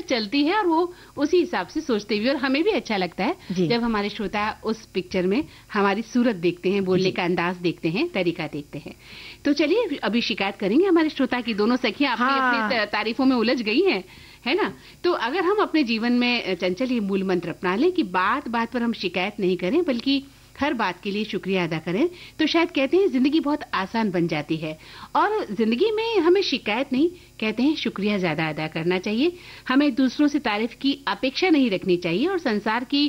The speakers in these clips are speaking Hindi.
चलती है और वो उसी हिसाब से सोचते भी, और हमें भी अच्छा लगता है जब हमारे श्रोता उस पिक्चर में हमारी सूरत देखते हैं, बोलने का अंदाज देखते हैं, तरीका देखते हैं। तो चलिए अभी शिकायत करेंगे हमारे श्रोता की। दोनों सखियां अपनी तारीफों में उलझ गई हैं, है ना। तो अगर हम अपने जीवन में चंचल ये मूल मंत्र अपना लें कि बात बात पर हम शिकायत नहीं करें, बल्कि हर बात के लिए शुक्रिया अदा करें, तो शायद कहते हैं जिंदगी बहुत आसान बन जाती है। और जिंदगी में हमें शिकायत नहीं, कहते हैं शुक्रिया ज्यादा अदा करना चाहिए। हमें दूसरों से तारीफ की अपेक्षा नहीं रखनी चाहिए, और संसार की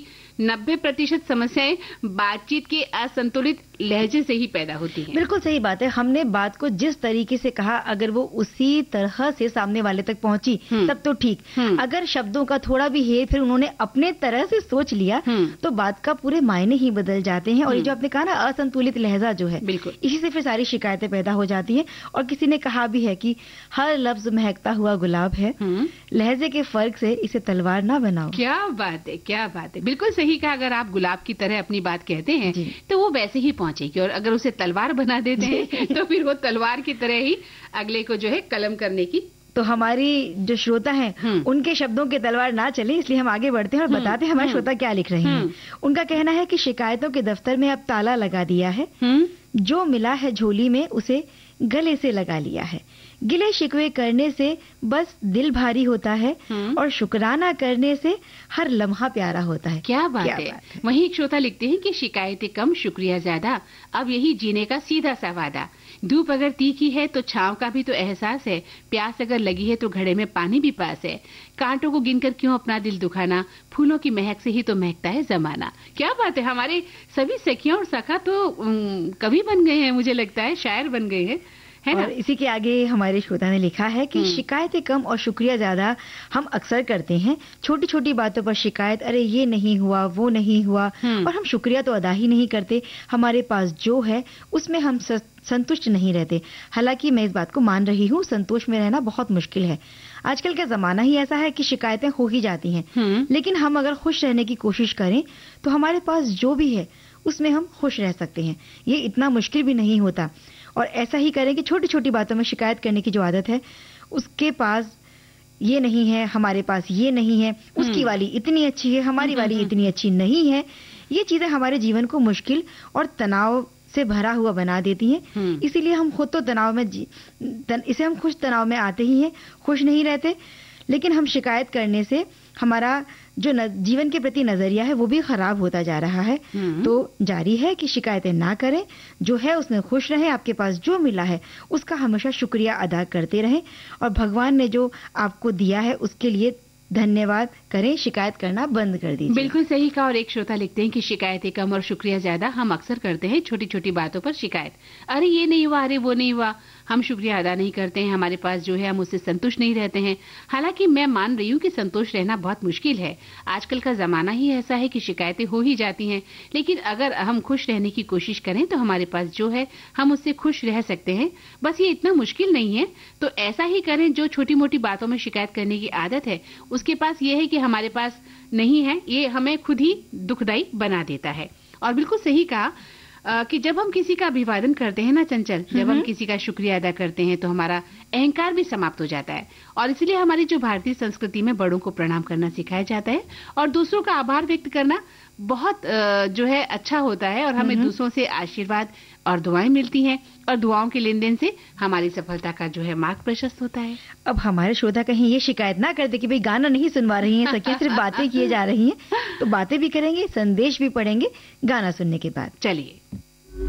90% समस्याएं बातचीत के असंतुलित लहजे से ही पैदा होती हैं। बिल्कुल सही बात है। हमने बात को जिस तरीके से कहा, अगर वो उसी तरह से सामने वाले तक पहुंची तब तो ठीक। अगर शब्दों का थोड़ा भी हेर फेर उन्होंने अपने तरह से सोच लिया तो बात का पूरे मायने ही बदल जाते हैं। और ये जो आपने कहा ना, असंतुलित लहजा जो है, इसी से फिर सारी शिकायतें पैदा हो जाती हैं। और किसी ने कहा भी है कि हर लफ्ज महकता हुआ गुलाब है, लहजे के फर्क से इसे तलवार ना बनाओ। क्या बात है, क्या बात है, बिल्कुल सही कहा। अगर आप गुलाब की तरह अपनी बात कहते हैं तो वो वैसे ही पहुंचेगी, और अगर उसे तलवार बना देते हैं तो फिर वो तलवार की तरह ही अगले को जो है कलम करने की। तो हमारी जो श्रोता हैं उनके शब्दों के तलवार ना चले, इसलिए हम आगे बढ़ते हैं और बताते हैं हमारे श्रोता क्या लिख रहे हैं। उनका कहना है कि शिकायतों के दफ्तर में अब ताला लगा दिया है, जो मिला है झोली में उसे गले से लगा लिया है। गिले शिकवे करने से बस दिल भारी होता है, और शुक्राना करने से हर लम्हा प्यारा होता है। क्या बात है। वहीं एक श्रोता लिखते हैं कि शिकायतें कम, शुक्रिया ज्यादा, अब यही जीने का सीधा सा वादा। धूप अगर तीखी है तो छांव का भी तो एहसास है, प्यास अगर लगी है तो घड़े में पानी भी पास है। कांटों को गिनकर क्यों अपना दिल दुखाना, फूलों की महक से ही तो महकता है जमाना। क्या बात है। हमारे सभी सखियां और सखा तो कवि बन गए हैं, मुझे लगता है शायर बन गए हैं, है ना। और इसी के आगे हमारे श्रोता ने लिखा है कि शिकायतें कम और शुक्रिया ज्यादा हम अक्सर करते हैं। छोटी छोटी बातों पर शिकायत, अरे ये नहीं हुआ, वो नहीं हुआ, और हम शुक्रिया तो अदा ही नहीं करते। हमारे पास जो है उसमें हम संतुष्ट नहीं रहते। हालांकि मैं इस बात को मान रही हूँ, संतोष में रहना बहुत मुश्किल है। आजकल का जमाना ही ऐसा है कि शिकायतें हो ही जाती हैं, लेकिन हम अगर खुश रहने की कोशिश करें तो हमारे पास जो भी है उसमें हम खुश रह सकते हैं। ये इतना मुश्किल भी नहीं होता। और ऐसा ही करें कि छोटी छोटी बातों में शिकायत करने की जो आदत है, उसके पास ये नहीं है, हमारे पास ये नहीं है, उसकी वाली इतनी अच्छी है, हमारी वाली इतनी अच्छी नहीं है, ये चीजें हमारे जीवन को मुश्किल और तनाव से भरा हुआ बना देती हैं। इसीलिए हम खुद तो तनाव में इसे हम खुश तनाव में आते ही हैं, खुश नहीं रहते। लेकिन हम शिकायत करने से हमारा जो जीवन के प्रति नजरिया है वो भी खराब होता जा रहा है। तो जारी है कि शिकायतें ना करें, जो है उसमें खुश रहें, आपके पास जो मिला है उसका हमेशा शुक्रिया अदा करते रहें, और भगवान ने जो आपको दिया है उसके लिए धन्यवाद करें, शिकायत करना बंद कर दीजिए। बिल्कुल सही कहा। और एक श्रोता लिखते हैं कि शिकायतें कम और शुक्रिया ज्यादा हम अक्सर करते हैं, छोटी छोटी बातों पर शिकायत, अरे ये नहीं हुआ, अरे वो नहीं हुआ, हम शुक्रिया अदा नहीं करते हैं, हमारे पास जो है हम उससे संतुष्ट नहीं रहते हैं। हालांकि मैं मान रही हूँ कि संतुष्ट रहना बहुत मुश्किल है। आजकल का जमाना ही ऐसा है कि शिकायतें हो ही जाती हैं, लेकिन अगर हम खुश रहने की कोशिश करें तो हमारे पास जो है हम उससे खुश रह सकते हैं। बस ये इतना मुश्किल नहीं है। तो ऐसा ही करें, जो छोटी मोटी बातों में शिकायत करने की आदत है उसके पास ये है कि हमारे पास नहीं है, ये हमें खुद ही दुखदाई बना देता है। और बिल्कुल सही कहा कि जब हम किसी का अभिवादन करते हैं ना चंचल, जब हम किसी का शुक्रिया अदा करते हैं तो हमारा अहंकार भी समाप्त हो जाता है। और इसलिए हमारी जो भारतीय संस्कृति में बड़ों को प्रणाम करना सिखाया जाता है, और दूसरों का आभार व्यक्त करना बहुत जो है अच्छा होता है, और हमें दूसरों से आशीर्वाद और दुआएं मिलती हैं, और दुआओं के लेन देन से हमारी सफलता का जो है मार्ग प्रशस्त होता है। अब हमारे श्रोता कहीं ये शिकायत ना करते कि भाई गाना नहीं सुनवा रही हैं सखियां, सिर्फ बातें किए जा रही हैं। तो बातें भी करेंगे, संदेश भी पढ़ेंगे गाना सुनने के बाद। चलिए।